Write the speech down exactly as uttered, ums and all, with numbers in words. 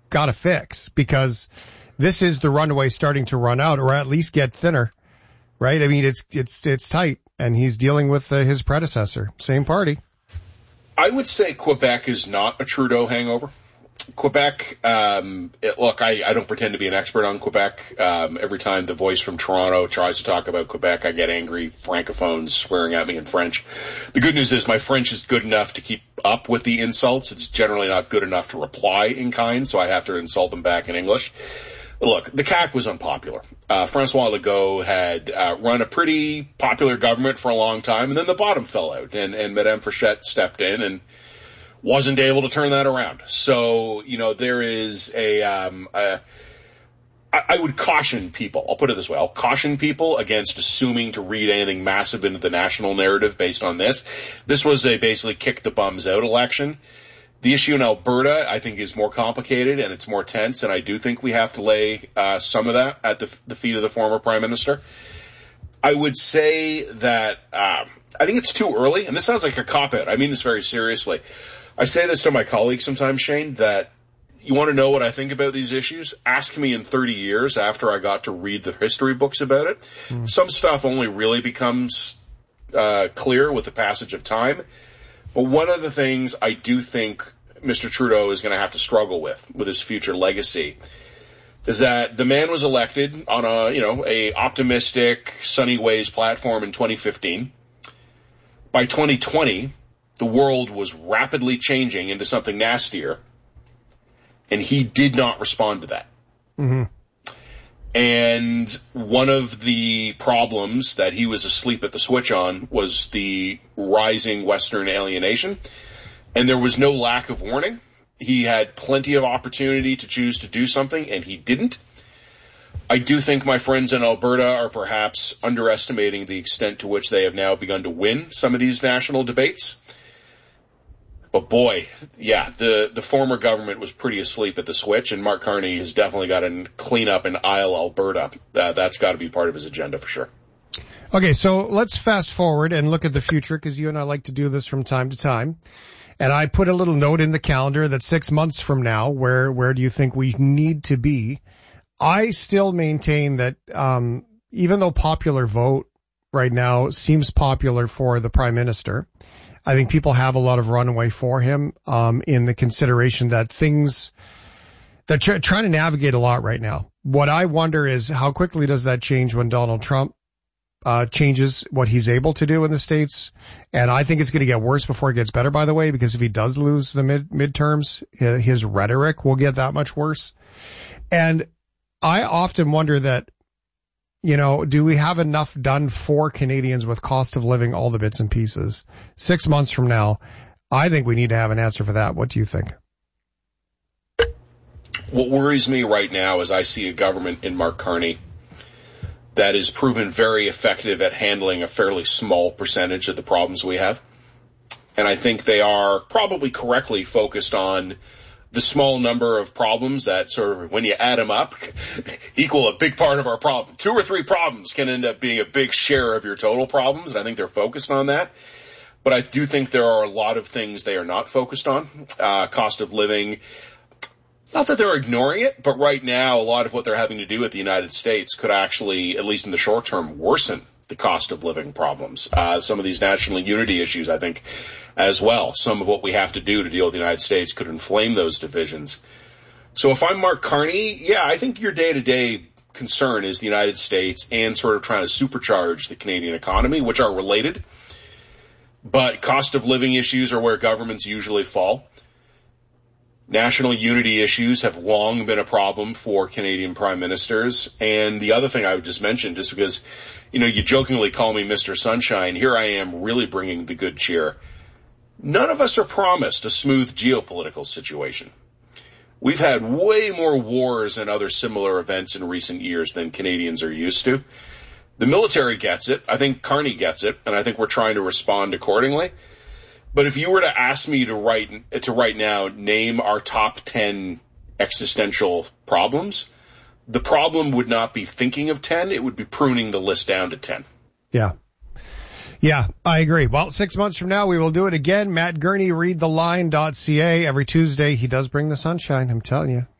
got to fix, because this is the runway starting to run out, or at least get thinner, right? I mean, it's it's it's tight, and he's dealing with uh, his predecessor, same party. I would say Quebec is not a Trudeau hangover. Quebec, um, it, look, I, I don't pretend to be an expert on Quebec. Um, every time the voice from Toronto tries to talk about Quebec, I get angry francophones swearing at me in French. The good news is my French is good enough to keep up with the insults. It's generally not good enough to reply in kind, so I have to insult them back in English. Look, the C A Q was unpopular. Uh, François Legault had uh, run a pretty popular government for a long time, and then the bottom fell out, and, and Madame Frechette stepped in and wasn't able to turn that around. So, you know, there is a, um, a I, I would caution people, I'll put it this way, I'll caution people against assuming to read anything massive into the national narrative based on this. This was a basically kick the bums out election. The issue in Alberta, I think, is more complicated and it's more tense, and I do think we have to lay uh, some of that at the, the feet of the former Prime Minister. I would say that um, I think it's too early, and this sounds like a cop-out. I mean this very seriously. I say this to my colleagues sometimes, Shane, that you want to know what I think about these issues? Ask me in thirty years after I got to read the history books about it. Mm. Some stuff only really becomes uh, clear with the passage of time. But one of the things I do think Mister Trudeau is going to have to struggle with, with his future legacy, is that the man was elected on a, you know, a optimistic, sunny ways platform in twenty fifteen. By twenty twenty, the world was rapidly changing into something nastier, and he did not respond to that. Mm-hmm. And one of the problems that he was asleep at the switch on was the rising Western alienation, and there was no lack of warning. He had plenty of opportunity to choose to do something, and he didn't. I do think my friends in Alberta are perhaps underestimating the extent to which they have now begun to win some of these national debates. But boy, yeah, the, the former government was pretty asleep at the switch, and Mark Carney has definitely got to clean up in Isle, Alberta. Uh, that's got to be part of his agenda for sure. Okay, so let's fast forward and look at the future, because you and I like to do this from time to time. And I put a little note in the calendar that six months from now, where, where do you think we need to be? I still maintain that, um, even though popular vote right now seems popular for the Prime Minister, I think people have a lot of runway for him, um, in the consideration that things, they're tr- trying to navigate a lot right now. What I wonder is how quickly does that change when Donald Trump, uh, changes what he's able to do in the States. And I think it's going to get worse before it gets better, by the way, because if he does lose the mid midterms, his rhetoric will get that much worse. And I often wonder that, you know, do we have enough done for Canadians with cost of living, all the bits and pieces? Six months from now, I think we need to have an answer for that. What do you think? What worries me right now is I see a government in Mark Carney that is proven very effective at handling a fairly small percentage of the problems we have. And I think they are probably correctly focused on the small number of problems that sort of, when you add them up, equal a big part of our problem. Two or three problems can end up being a big share of your total problems, and I think they're focused on that. But I do think there are a lot of things they are not focused on. Uh, cost of living, not that they're ignoring it, but right now a lot of what they're having to do with the United States could actually, at least in the short term, worsen the cost of living problems. Uh, some of these national unity issues, I think, as well. Some of what we have to do to deal with the United States could inflame those divisions. So if I'm Mark Carney, yeah, I think your day-to-day concern is the United States and sort of trying to supercharge the Canadian economy, which are related. But cost of living issues are where governments usually fall. National unity issues have long been a problem for Canadian prime ministers. And the other thing I would just mention, just because, you know, you jokingly call me Mister Sunshine, here I am really bringing the good cheer. None of us are promised a smooth geopolitical situation. We've had way more wars and other similar events in recent years than Canadians are used to. The military gets it. I think Carney gets it. And I think we're trying to respond accordingly. But if you were to ask me to write, to right now, name our top ten existential problems, the problem would not be thinking of ten. It would be pruning the list down to ten. Yeah. Yeah, I agree. Well, six months from now, we will do it again. Matt Gurney, read the line dot c a. Every Tuesday, he does bring the sunshine, I'm telling you.